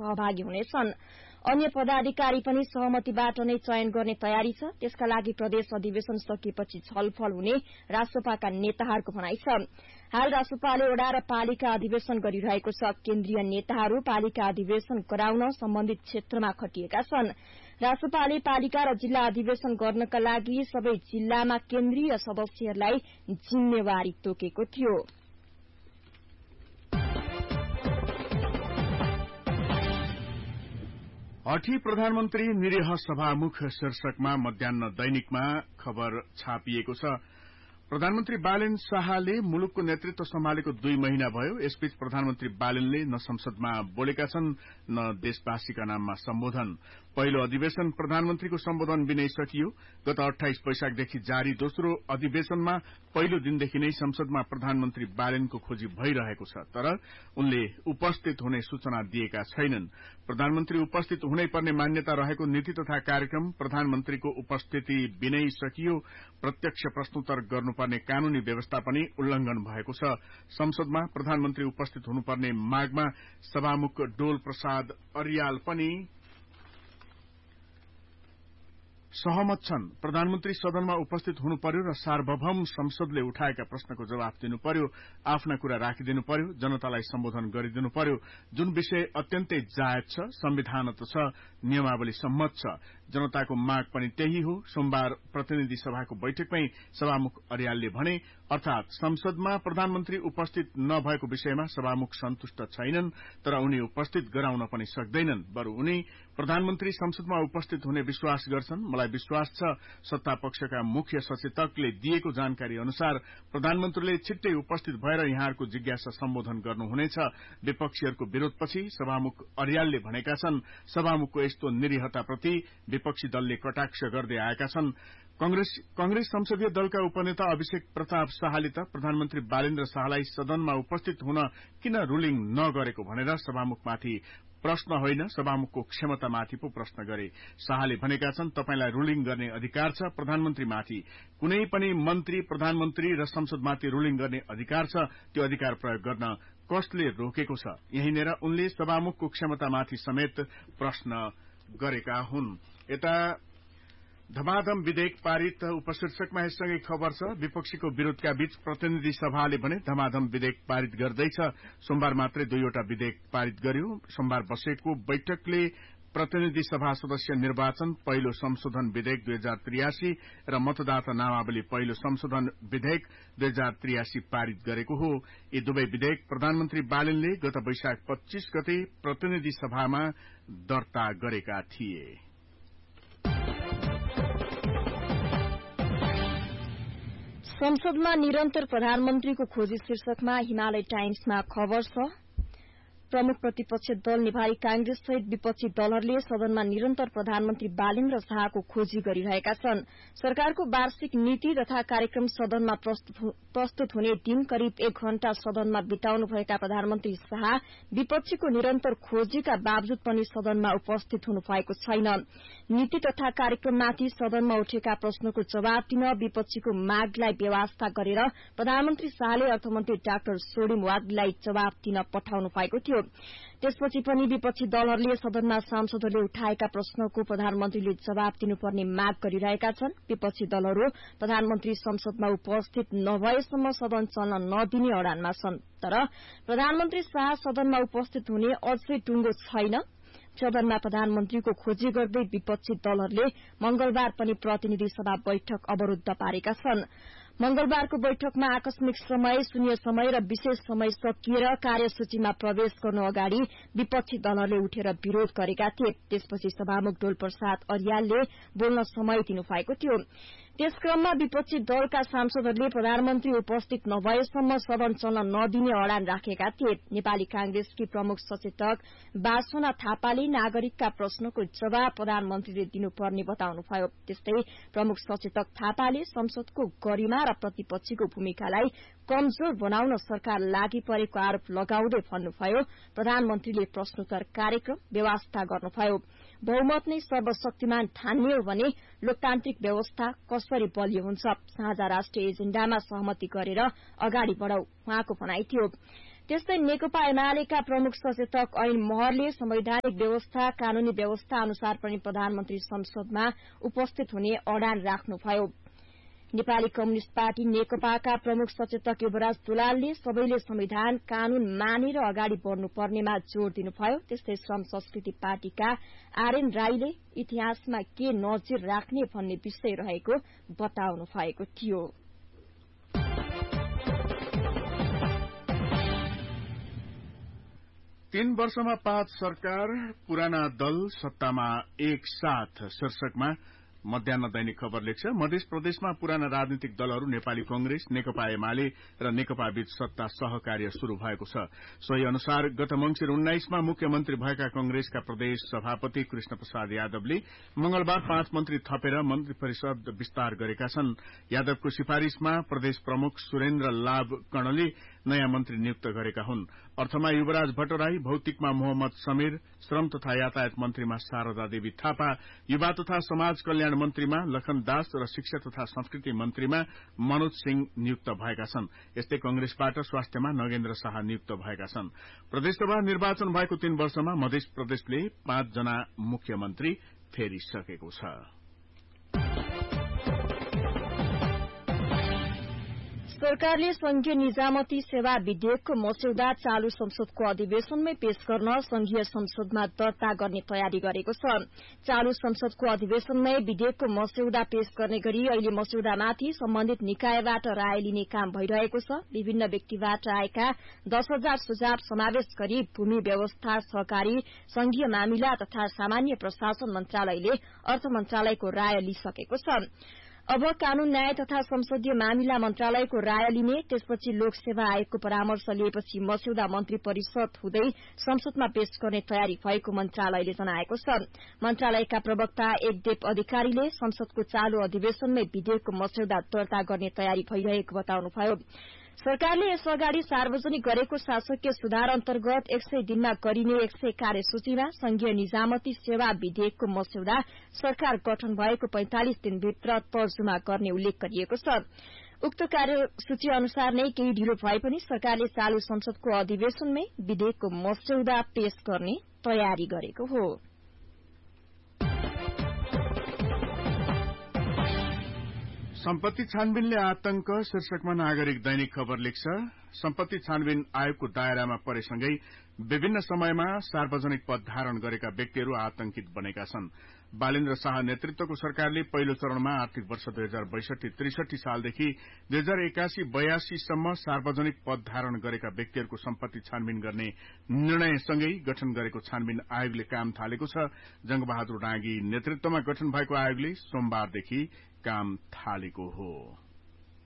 सहभागी हुनेछन्। अन्य पदाधिकारी पनि सहमतिबाट नै चयन गर्ने तयारी छ। त्यसका लागि प्रदेश अधिवेशन सकिएपछि छलफल हुने रासोपाका नेताहरूको भनाइ छ। हाल रासोपाले वडा र पालिका अधिवेशन गरिरहेको छ। केन्द्रीय नेताहरू पालिका अधिवेशन गराउन सम्बन्धित क्षेत्रमा खटिएका छन्। रासोपाले पालिका र जिल्ला अधिवेशन गर्नका लागि सबै जिल्लामा केन्द्रीय सदस्यहरूलाई जिम्मेवारी तोकेको थियो। हठी प्रधानमन्त्री निरीह सभामुख शीर्षकमा मध्याह्न दैनिकमा खबर छापिएको छ। प्रधानमन्त्री बालेन शाहले मुलुकको नेतृत्व सम्हालेको 2 महिना भयो। यसबीच प्रधानमन्त्री बालेनले न संसदमा बोलेका छन् न देशवासीका नाममा सम्बोधन। पहिलो अधिवेशन प्रधानमन्त्रीको सम्बोधन बिनै सकियो। गत 28 वैशाखदेखि जारी दोस्रो अधिवेशनमा पहिलो दिनदेखि नै संसदमा प्रधानमन्त्री बालेनको खोजी भइरहेको छ, तर उनले उपस्थित हुने सूचना दिएका छैनन्। प्रधानमन्त्री उपस्थित हुनै पर्ने मान्यता रहेको नीति तथा कार्यक्रम प्रधानमन्त्रीको उपस्थिति बिनै सकियो। प्रत्यक्ष प्रश्नोत्तर गर्नुपर्ने कानूनी व्यवस्था पनि उल्लंघन भएको छ। संसदमा प्रधानमन्त्री उपस्थित हुनुपर्ने मागमा सभामुख डोल प्रसाद अर्याल पनि सहमत छन्। प्रधानमन्त्री सदनमा उपस्थित हुनु पर्यो र सार्वभौम संसदले उठाएका प्रश्नको जवाफ दिनु पर्यो, आफ्ना कुरा राखिदिनु पर्यो, जनतालाई सम्बोधन गरिदिनु पर्यो। जुन विषय अत्यन्तै जायज छ, संविधान त छ, नियमावली सम्मत छ। जनताको माग पनि त्यही हो। सोमबार प्रतिनिधि सभाको बैठकमै सभामुख अर्यालले भने, अर्थात संसदमा प्रधानमन्त्री उपस्थित नभएको विषयमा सभामुख सन्तुष्ट छैनन्, तर उनी उपस्थित गराउन पनि सक्दैनन्। बरु उनी प्रधानमन्त्री संसदमा उपस्थित हुने विश्वास गर्छन्। मलाई विश्वास छ सत्ता पक्षका मुख्य सचेतकले दिएको जानकारी अनुसार प्रधानमन्त्रीले छिट्टै उपस्थित भएर यहाँहरूको जिज्ञासा सम्बोधन गर्नुहुनेछ। विपक्षीहरूको विरोधपछि सभामुख अर्यालले भनेका छन्, सभामुखको यस्तो निरीहताप्रति विपक्षी दलले कटाक्ष गर्दै आएका छन्। कंग्रेस संसदीय दलका उपनेता अभिषेक प्रताप शाहले त प्रधानमन्त्री बालेन्द्र शाहलाई सदनमा उपस्थित हुन किन रूलिङ नगरेको भनेर सभामुखमाथि प्रश्न होइन, सभामुखको क्षमतामाथि पो प्रश्न गरे। शाहले भनेका छन्, तपाईलाई रूलिङ गर्ने अधिकार छ प्रधानमन्त्रीमाथि। कुनै पनि मन्त्री प्रधानमन्त्री र संसदमाथि रूलिङ गर्ने अधिकार छ। त्यो अधिकार प्रयोग गर्न कसले रोकेको छ? यहीँनेर उनले सभामुखको क्षमतामाथि समेत प्रश्न गरेका हुन्। यता धमाधम विधेयक पारित उपशीर्षकमा यससँगै खबर छ। विपक्षीको विरोधका बीच प्रतिनिधि सभाले भने धमाधम विधेयक पारित गर्दैछ। सोमबार मात्रै 2वटा विधेयक पारित गर्यो। सोमबार बसेको बैठकले प्रतिनिधि सभा सदस्य निर्वाचन पहिलो संशोधन विधेयक 2083 र मतदाता नामावली पहिलो संशोधन विधेयक 2083 पारित गरेको हो। यी दुवै विधेयक प्रधानमन्त्री बालेनले गत वैशाख 25 गते प्रतिनिधि सभामा दर्ता गरेका थिए। संसदमा निरन्तर प्रधानमन्त्रीको खोजी शीर्षकमा हिमालय टाइम्समा खबर छ। प्रमुख प्रतिपक्ष दल नेपाली कांग्रेस सहित विपक्षी दलहरूले सदनमा निरन्तर प्रधानमन्त्री बालेन्द्र शाहको खोजी गरिरहेका छन्। सरकारको वार्षिक नीति तथा कार्यक्रम सदनमा प्रस्तुत हुने दिन करिब 1 घण्टा सदनमा बिताउनुभएका प्रधानमन्त्री शाह विपक्षीको निरन्तर खोजीका बावजुद पनि सदनमा उपस्थित हुनु भएको छैन। नीति तथा कार्यक्रममाथि सदनमा उठेका प्रश्नको जवाब दिन विपक्षीको मागलाई व्यवस्था गरेर प्रधानमन्त्री शाहले अर्थमन्त्री डाक्टर सोडिम वाग्दीलाई जवाब दिन पठाउनु भएको थियो। त्यसपछि पनि विपक्षी दलहरूले सदनमा सांसदहरूले उठाएका प्रश्नको प्रधानमन्त्रीले जवाब दिनुपर्ने माग गरिरहेका छन्। विपक्षी दलहरू प्रधानमन्त्री संसदमा उपस्थित नभएसम्म सदन चल्न नदिने अडानमा छन्। तर प्रधानमन्त्री शाह सदनमा उपस्थित हुने अझै टुंगो छैन। सदनमा प्रधानमन्त्रीको खोजी गर्दै विपक्षी दलहरूले मंगलबार पनि प्रतिनिधि सभा बैठक अवरूद्ध पारेका छन्। मंगलबारको बैठकमा आकस्मिक समय, शून्य समय र विशेष समय सकिएर कार्यसूचीमा प्रवेश गर्नु अगाडि विपक्षी दलहरूले उठेर विरोध गरेका थिए। त्यसपछि सभामुख डोल प्रसाद अर्यालले बोल्न समय दिनुभएको थियो। त्यसक्रममा विपक्षी दलका सांसदहरूले प्रधानमन्त्री उपस्थित नभएसम्म सदन चल्न नदिने अडान राखेका थिए। नेपाली कांग्रेसकी प्रमुख सचेतक बासुना थापाले नागरिकका प्रश्नको जवाब प्रधानमन्त्रीले दिनुपर्ने बताउनुभयो। त्यस्तै प्रमुख सचेतक थापाले संसदको गरिमा र प्रतिपक्षीको भूमिकालाई कमजोर बनाउन सरकार लागि परेको आरोप लगाउँदै भन्नुभयो, प्रधानमन्त्रीले प्रश्नोत्तर कार्यक्रम व्यवस्था गर्नुभयो। बहुमत नै सर्वशक्तिमान ठानियो भने लोकतान्त्रिक व्यवस्था कसरी बलियो हुन्छ? साझा राष्ट्रिय एजेण्डामा सहमति गरेर अगाडि बढ़ाउ, उहाँको भनाइ थियो। त्यस्तै नेकपा एमालेका प्रमुख सचेतक ऐन महरले संवैधानिक व्यवस्था कानूनी व्यवस्था अनुसार पनि प्रधानमन्त्री संसदमा उपस्थित हुने अडान राख्नुभयो। नेपाली कम्युनिष्ट पार्टी नेकपाका प्रमुख सचेतक युवराज दुलालले सबैले संविधान कानून मानेर अगाडि बढ़नुपर्नेमा जोड़ दिनुभयो। त्यस्तै श्रम संस्कृति पार्टीका आरएन राईले इतिहासमा के नजिर राख्ने भन्ने विषय रहेको बताउनु भएको थियो। 3 वर्षमा 5 सरकार पुराना दल सत्तामा एक साथ शीर्षकमा मध्याह्न दैनिक खबर लेख्छ। मध्य प्रदेशमा पुराना राजनीतिक दलहरू नेपाली कांग्रेस नेकपा एमाले र नेकपा बीच सत्ता सहकार्य शुरू भएको छ। सोही अनुसार गत मंसिर 19 मा मुख्यमन्त्री भएका कांग्रेसका प्रदेश सभापति कृष्ण प्रसाद यादवले मंगलबार 5 मन्त्री थपेर मन्त्री परिषद विस्तार गरेका छन्। यादवको सिफारिशमा प्रदेश प्रमुख सुरेन्द्र लाभ कर्णले नयाँ मन्त्री नियुक्त गरेका हुन्। अर्थमा युवराज भट्टराई, भौतिकमा मोहम्मद समीर, श्रम तथा यातायात मन्त्रीमा शारदा देवी थापा, युवा तथा समाज कल्याण मन्त्रीमा लखन दास र शिक्षा तथा संस्कृति मन्त्रीमा मनोज सिंह नियुक्त भएका छन्। यस्तै कंग्रेसबाट स्वास्थ्यमा नगेन्द्र शाह नियुक्त भएका छन्। प्रदेशसभा निर्वाचन भएको 3 वर्षमा मध्य प्रदेशले 5 जना मुख्यमन्त्री फेरिसकेको छ। सरकारले संघीय निजामती सेवा विधेयकको मस्यौदा चालू संसदको अधिवेशनमै पेश गर्न संघीय संसदमा दर्ता गर्ने तयारी गरेको छ। चालू संसदको अधिवेशनमै विधेयकको मस्यौदा पेश गर्ने गरी अहिले मस्यौदामाथि सम्बन्धित निकायबाट राय लिने काम भइरहेको छ। विभिन्न व्यक्तिबाट आएका 10,000 सुझाव समावेश गरी भूमि व्यवस्था, सहकारी, संघीय मामिला तथा सामान्य प्रशासन मन्त्रालयले अर्थ मन्त्रालयको राय लिइसकेको छ। अब कानून न्याय तथा संसदीय मामिला मन्त्रालयको राय लिने, त्यसपछि लोकसेवा आयोगको परामर्श लिएपछि मस्यौदा मन्त्री परिषद हुँदै संसदमा पेश गर्ने तयारी भएको मन्त्रालयले जनाएको छ। मन्त्रालयका प्रवक्ता एकदेव अधिकारीले संसदको चालू अधिवेशनमै विधेयकको मस्यौदा दर्ता गर्ने तयारी भइरहेको बताउनुभयो। सरकारले यसअगाडि सार्वजनिक गरेको शासकीय सुधार अन्तर्गत 100 दिनमा गरिने 100 कार्यसूचीमा संघीय निजामती सेवा विधेयकको मस्यौदा सरकार गठन भएको 45 दिनभित्र तर्जुमा गर्ने उल्लेख गरिएको छ। उक्त कार्यसूची अनुसार नै केही ढिलो भए पनि सरकारले चालू संसदको अधिवेशनमै विधेयकको मस्यौदा पेश गर्ने तयारी गरेको हो। सम्पत्ति छानबिनले आतंक शीर्षकमा नागरिक दैनिक खबर लेख्छ। सम्पत्ति छानबिन आयोगको दायरामा परेसँगै विभिन्न समयमा सार्वजनिक पद धारण गरेका व्यक्तिहरू आतंकित बनेका छन्। बालेन्द्र शाह नेतृत्वको सरकारले पहिलो चरणमा आर्थिक वर्ष 2062-63 सालदेखि 2081-82 सम्म सार्वजनिक पद धारण गरेका व्यक्तिहरूको सम्पत्ति छानबिन गर्ने निर्णयसँगै गठन गरेको छानबिन आयोगले काम थालेको छ। जंगबहादुर डाँगी नेतृत्वमा गठन भएको आयोगले सोमबारदेखि काम थालेको हो।